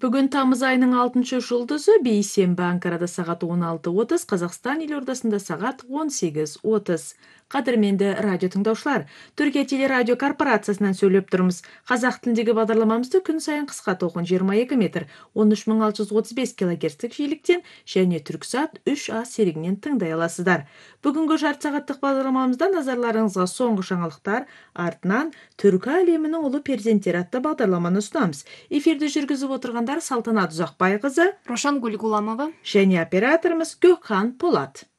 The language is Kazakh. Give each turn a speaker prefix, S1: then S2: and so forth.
S1: Бүгін тамыз айының 6 жұлдызы бейсенбі Анкарада сағат 16:30, Қазақстан елордасында сағат 18:30. Қадірменді радио тыңдаушылар, Түркия телерадио корпорациясынан сөйлеп тұрмыз. Қазақ тіліндегі бағдарламамызды күн сайын қысқа толқын 22 метр, 13635 килогерцтік жиіліктен және Түрксат 3А серігінен тыңдай аласыздар. Бүгінгі жарты сағаттық бағдарламамызда назарларыңызға соңғы жаңалықтар, артынан түркі әлемінің ұлы перзенттері атты бағдарламаны ұсынамыз. Эфирді жүргізіп отырғандар Салтанат Ұзақбайқызы,
S2: Рошан Гулгуламова
S1: және операторымыз Гөкхан Полат.